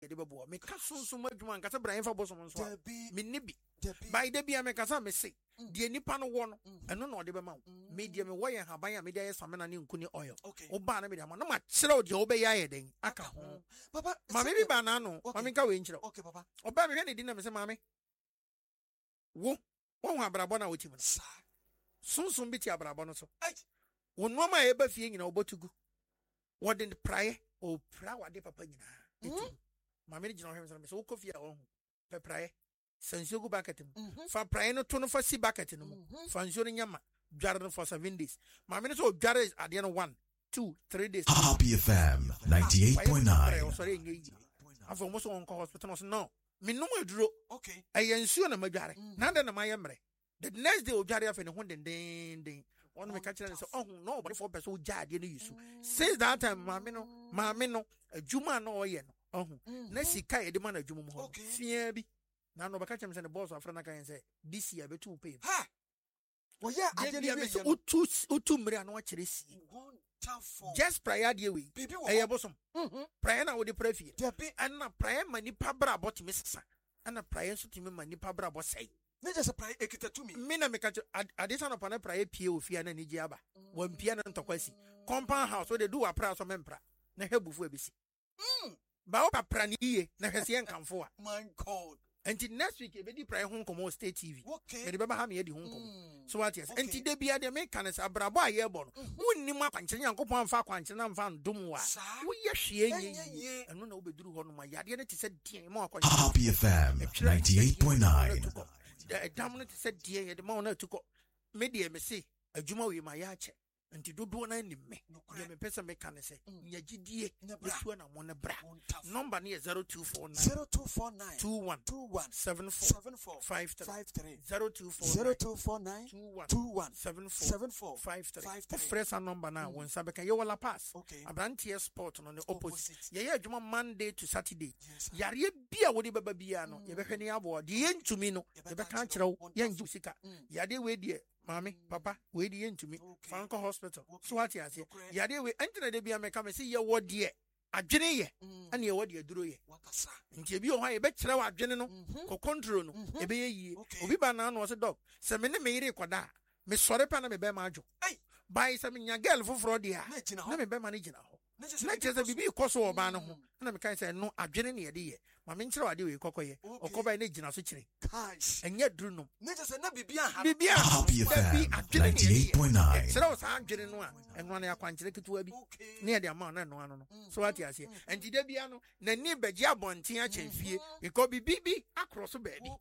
de bebo me ka sunsun adwuma nka se Brian fa bosom nso me nibi by de bia me ka sa me se de nipa no wo no eno na ode be ma wo me de me wo ye haban a me de samena ne nkuni oil oba na me de ma no ma kire o de wo be ya ye den aka ho papa ma me bi ba na no ma me ka we nkire okay papa oba me hwe ne di na me se ma me wo hu abrabo na wo ti mu sa sunsun bi ti abrabo no so wo no ma e ba fie nyina obotugu wo de prae o pra wade papa nyina ma me gina hwe me so wo kofia wo hu pe prae sansugo bucket mu fa prae no to no fa si bucket no mu fa nsuo nyama dware no for 7 days ma me so dware ade no 1 2 3 days Happy FM 98.9 sorry ngi afọ mo so on hospital no me no aduro okay ayen nsuo na madware na da na ma yemre the next day o dware afa ne ho den one me catch say oh no but for person ja ade no yusu since that time maame no adwuma na o ye no oh na sika ye de ma na adwuma mu ho fia bi na no be catch me say the boss afra na kan say this year be too pay ha wo ye ade ni say utu mre na o kire si just prayer dey we e bosom prayer na wo de pray fie and na prayer mani pa bra bot me sesa and na prayer so timi mani pa bra bot say ne just prayer ekita to me me na me catch adisa no pa na prayer pie ofia na ni gi aba wan pie na ntokwasi compound house we dey do apra so mempra na hebufu ebisi ba o papra ni ye na hwese en kamfo a my god until next week e be di prayer hon komo state tv okay e de beba ha me di hon komo so what yes until de bia de me kan say abrabo aye bo no wonni ma kwankye yankopon amfa kwankye na amfa ndom wa wo ye hwe enye eno na obeduru ho no ma yade ne te se dien ma kwankye Happy FM 98.9 dam no te se dien ye de ma na tuko me de me se adwuma we ma ya che nti dodo na ni me de me pesa me kan say nyagidie etu na mo ne bra number ne 0249 21 74 53 0249 21 74 53 fresh number na won sabeka ye wala pass abrantie sport no ne opposite ye adwuma Monday to Saturday yare bia wo de baba bia no ye behwe ne abo de ye ntumi no ye beka kire wo ye nju sika yade we de mami papa we di entumi fanko hospital so what you say yade we entina de bia me ka me say ye wo de adwene ye ana ye wo de aduro ye wakasa nti bi o ha ye be kire wa adwene no ko control no e be ye yie obi ba na no se doc se me ne me yire koda me sore pa na me be ma adwo bai se me nya girl foforo de a na me be ma ne gina ho na chese bibi ikoso oba no ho na me kan say no adwene ne ye de ye ma me nkire wade we kokoye okoba ne gina so kire enye duru no ne chese na bibia Happy FM 98.9 sero sa adwene no a eno na akwankire ketewa bi ne ye de ama na no ano no so what you say enti de bia no na ni beji abonten a chemfie because bibi across baby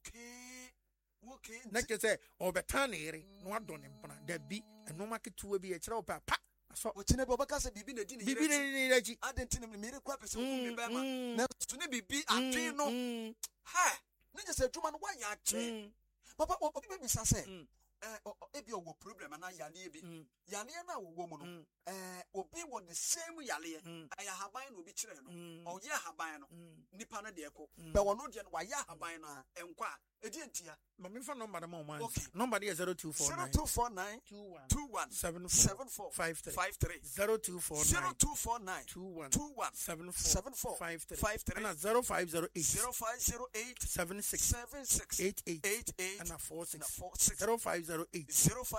okay na chese obetan ere no adone mpana da bi eno ma ketewa bi e kire opa pa so ochine bo baka se bibi na di bibi ne reji adenti ne me kwa pese me be ma na so ne bibi atwe no ha ne just adwuma no wa ya atwe papa obi be sa se ebi owo problem na yale bi yale na wo mu no obi wo the same yale aya haban na obi kire no o ye haban no nipa na de eko be wono de no wa ya haban no enkwa edi entia ma me fa number ma o man number is 0249 21 74 53 0249 21 74 53 and 0508 76 88 and 46 0508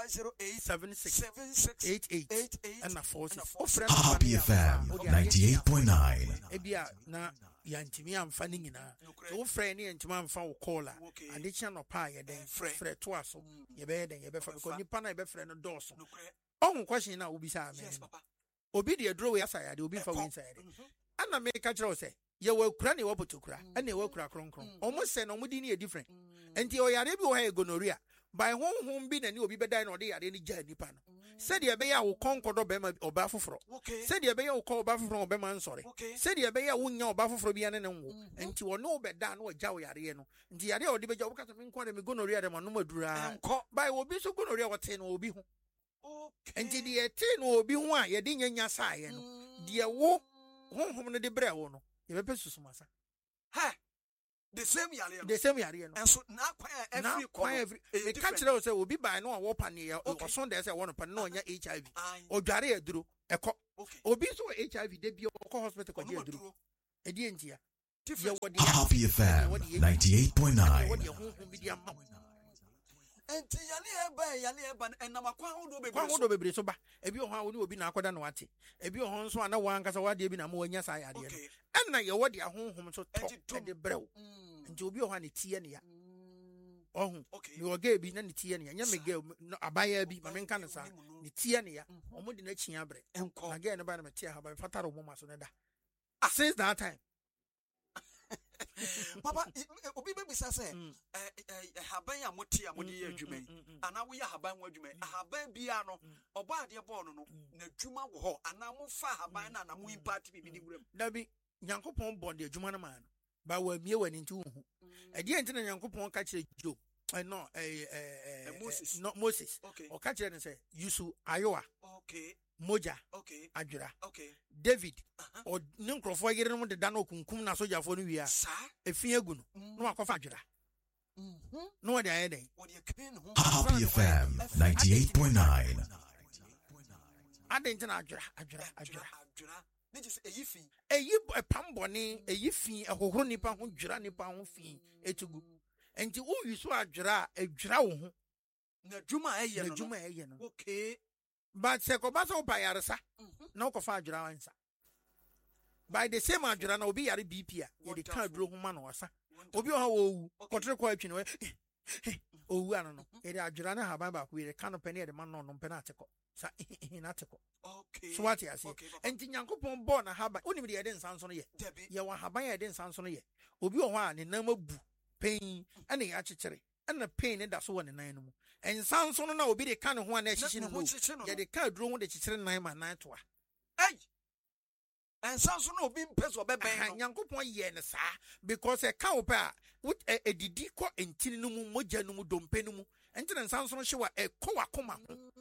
76 88 and 46 Happy FM 98.9 ebia na yantimi amfa ni nyina so frɛ ne yantimi amfa wo call a ade kya no pa ye den frɛ to aso ye be den ye be fa because nipa na ye be frɛ no dɔso ɔhun question na obi sa me obi de aduro we asa ya de obi fa we inside ana me ka kyerɛ wo sɛ ye wa kura ne wa botokura ana ye wa kura kronkron ɔmo sɛ na ɔmo di ne different enti o yare bi wo ha gonorrhea by honhom bi na ni obi bedai na ɔde yare ne gya nipa no said ye be ya wo konkodo be ma oba foforo said ye be ya wo ko oba foforo oba ma nsore said ye be ya wo nya oba foforo bi ane ne nwo enti wo no beda na wo gya wo yare no nti yare ɔde be gya wo kasa me nko de me gonorrhea de ma no madura by obi so gonorrhea wo te no obi ho enti de te no obi ho a ye de nyanya saaye no de wo honhom no de brɛ wo no ye be pesusumasa ha the same yare no and so na every me catch you say obi buy no wo pa ne o so dey say won pa no nya HIV o dware aduro ekọ obi so HIV de bi o ko hospital ko je aduro e di entia Happy FM 98.9. Enti yale eba enama kwa hodo bebre. Kwa hodo bebre so ba. Ebi oha woni obi na akoda na wate. Ebi oho nso ana wankasa wade bi na ma wanya sa yade no. Enna ye wode ahonhom so to de brew. Nti obi oha ne tie ne ya. Ohun. Ni oga bi na ne tie ne ya. Nya mega abaya bi ma menka ne sa. Ne tie ne ya. Omo de na chia bre. Enko. Aga ne ba na tie ha ba fataro mo maso ne da. Since that time Papa, obi be bisa say haban ya moti ya modi adwuma ana wo ya haban wo adwuma haban bia no oba ade ball no na adwuma wo ho ana mo fa haban na mo impact bibi ni wuram dabi Nyankopon bond adwuma na man ba wa mie wani nti hu ade enti na Nyankopon ka kire Job Moses o ka kire ne say yusu ayoa moja adwura David o ninkrofo yire no de da no kunkum na sojafo no wia efin egu no no akofa adwura no wode ayeden Happy FM 98.9. Aden na adwura ne just eyifi pambone eyifi ahohoro nipa ho dwura nipa ho fi etugu enti wo yusu adwura wo ho na dwuma eye no okay. But Sekobaso Payarsa, no Kofajra answer. By the same adjura, no be a BP, the can't draw human or sa. Obi ho, contra question, oh, I don't know. It adjurana hababa with a can of penny at the man on penatico. Okay. So what I say, and Yankopon born a habit, only the Eden Sanson yet. You want Habaya Eden Sanson yet. Obi one in number pain, and the archery, and the pain, and that's one in animal. And Sanson no be the kind of one that she yeah, the car drone the children 9 man 9 to. Hey, and Sanson no be peso bebe Yankopon yen sa because a cow pair with a didico and tinum mojanum dompenum and then Sanson show a coa coma.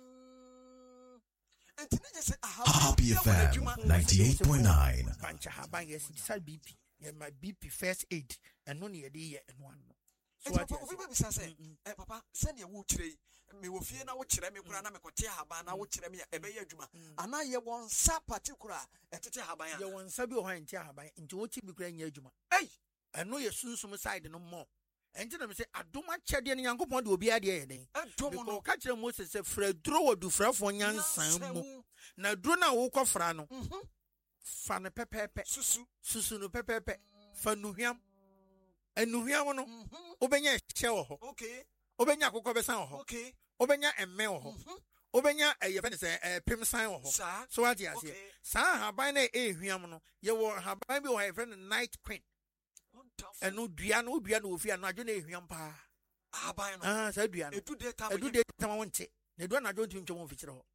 Happy FM 98.9. Pancha Haban yes decide BP my BP first aid and only a day and one. So what we say papa send your wuchire me wo fie na wo kire me kura na me kote haba na wo kire me e be adwuma ana ye won sa particular etete haba ya ye won sa bi o han ti haba nti wo ti bi kura nya adwuma eno ye sunsum side no mo enti na me say adoma kyede ne Yankopon de obi ade ye den because ka kire Moses say fra duro wo du frafo nyansan mu na duro na wo kofra no fa ne pepepe susu no pepepe fa nuhwam enuhwam no obenya hye wo ho okay obenya akokọ besan wo ho okay obenya emme wo ho obenya ye say pimsan wo ho so what you say sa haban na ehwam no ye wo haban bi wo ha friend night queen enu dua no ofia no adwo na ehwam pa haban no sa dua no edu de tama wonte na dua na adwo ntwom fikyire ho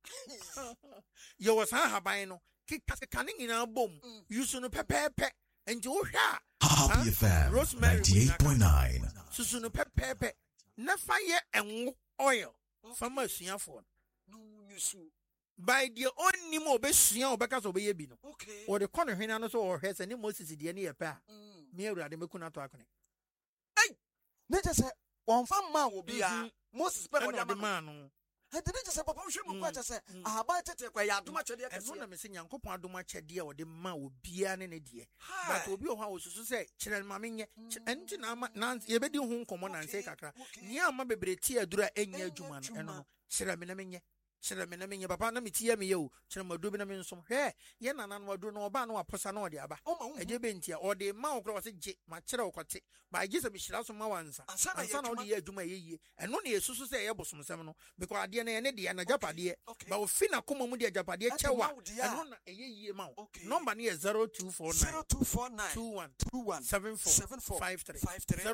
ye wo sa haban no kika ne nyina bom yusu no pepepe enti wo hwa Happy FM 98.9. Susu no pepepe na fire enwo oil fama suafo no yusu by the only mo be sua obeka so be ye bi no okay o de kono hwena no so o hwese ni Moses de ne ye pa me awurade mekuna to akone ne je se won fa ma wo bia Moses pe de ma no didn't just say papa hwe mu kwa say ahaba tete kwa ya adoma chede akese no na me se Nyankopon adoma chede o de ma obia ne de but obi o ha osusu say kire ma menye enti na ye bedi hu nkomo na nse kakra ni ama bebre ti adura enya adwuma no eno kire me na menye papa na metia me ye o kire ma do bi na me nsom hwe ye nana no ado no oba na waposa na ode aba eje be ntia ode ma okro wase je ma kire okote ba gise me hira so ma wansa ansa na ode ye adwuma ye eno na yesusu say ye bosomsem no because ade na ye ne de na japade ba ofi na koma mu de japade chewa eno na ye ma number na ye 0249 217453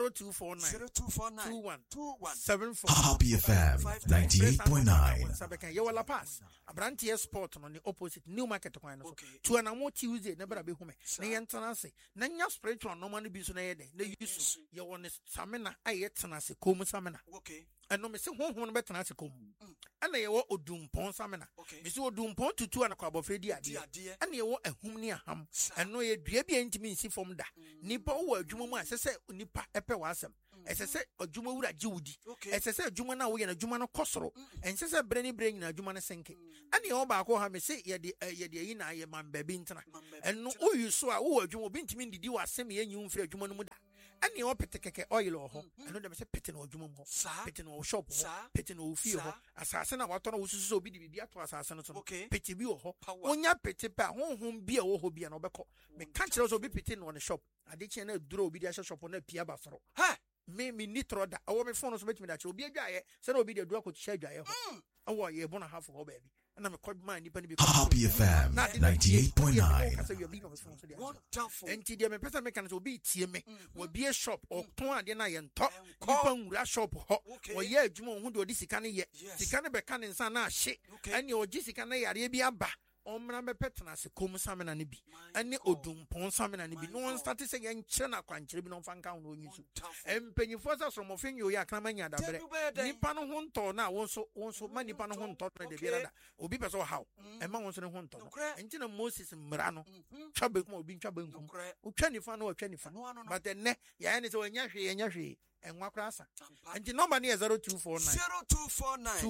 0249 Happy FM 98.9. Sabeka ye wala pass abrantie sport no ne opposite new market kwan no so to anamo Tuesday na bra be hume na ye ntana se na nya spiritual no man bi so na ye de na yusu ye won stamina aye tana se kom stamina okay eno me se honhom no betana se kom ana ye wo odumpon stamina me se odumpon tutu ana kwa abofredi ade ana ye wo ahum ni aham eno ye dua bia ntimi nsi fom da nipa wo adwuma mu asese nipa epe wasem ɛsɛ adwuma wura jiwudi ɛsɛ sɛ adwuma na wo yɛ na adwuma no kɔsoro ɛnsɛ sɛ brɛ nyina adwuma no senke ɛne ɛwɔ baako ha me se yɛde ayi na ayɛ man baabi ntena ɛno woyi so a wowɔ adwuma obi ntimi ndidi wɔ asɛm yɛ nyi mfiri adwuma no mu da ɛne ɛwɔ pete kɛkɛ oil wɔ hɔ ɛno dɛm sɛ pete na adwuma mu hɔ pete na shop hɔ pete na ofie hɔ asase na watɔ na wosusu sɛ obi de biribi ato asase no so no pete bi wɔ hɔ wonya pete pɛ a honhom bi a wɔ hɔ bi a na ɔbɛkɔ meka kyerɛ sɛ obi pete na ɔne shop adekyeɛ na aduro obi de ahyɛ shop na pia ba soro me ni tro da awɔ me phone so betimi da kyerɛ obi adwaeɛ sɛ na obi de aduro akɔkyɛ adwaeɛ hɔ awɔ yɛ bona half hɔ baabi na me kɔ man nipa ni bi Happy FM 98.9 enti de me pesa me kan sɛ obi tie me wo bie shop ɔtɔn ade na yɛ ntɔ nipa nwura shop hɔ wɔyɛ adwuma ho de odi sika ne yɛ sika ne bɛka ne nsa na ahye ɛne ɔgye sika ne yare bi aba ɔmra mɛpɛtena se kom samena ne bi ɛne odumpɔn samena ne bi no on start sɛ yɛn kyerɛ na kwankyerɛ bi no mfa nka ho no onyi so empanyifo sɛ sɔmɔfo nyi oyɛ akrama nya dabrɛ nipa no ho ntɔ na wonso ma nipa no ho ntɔ no de biara da obi pɛ sɛ ɔhaw ɛma wonso ne ho ntɔ no ɛnti na Moses mmara no twa bekum obi ntwa benkum wotwa nifa no watwa nifa but ɛnɛ yɛayɛ ne sɛ wɔnya hwee enwa krasa anti number ni 0249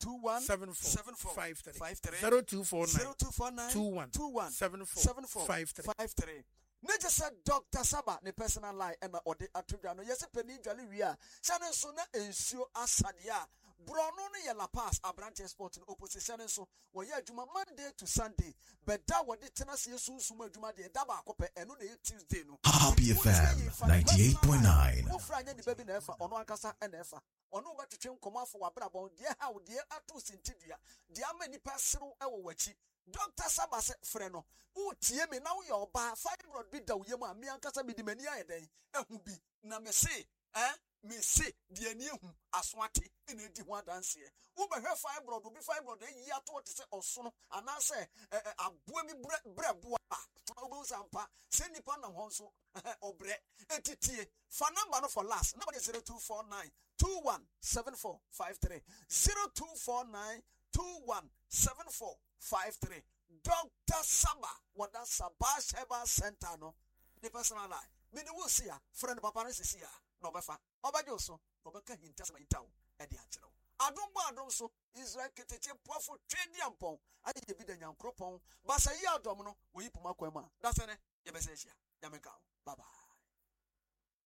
217453 0249 Neja said Dr. Saba ne personal lie and ode atudwa no yesi pani dwale wi a sane so na ensuo asadia brono no ye La Paz Abrante Sport in opposition so wo ye adwuma Monday to Sunday beda wo de tena se sunsun adwuma de da ba akopɛ eno na Tuesday no Happy FM 98.9 wo fra nya de baby na efa ono ankasa na efa ono ba twetwe nkomo afo wabrabon de ha wo de ato sintidua de ama nipa seru ewo wachi Dr. Saba se frɛ no wotie me na wo yɛ ɔba fibroid bi da wo yam a me ankasa me di mani ayɛ den ehu bi na me se me se de ani ehu aso ate ina di ho adanse wo bɛhwɛ fibroid obi fibroid ayi ato te se ɔsono anase aboa mi brɛ boa obo sampa se nipa na ho nso obrɛ etitie fa number no for last number is 0249 217453 0249 217453 Dr. Saba wada Sabash Herbal Center no the personal line me the will see ya friend papa no see ya no befa obajo so obeka hinta sama hinta e de akyerɛ adom so Israel ketete pofo twedi ampon aye bi da nyankropon basa yi adom no oyi poma kwama da se ne ye bese hia ya meka bye bye.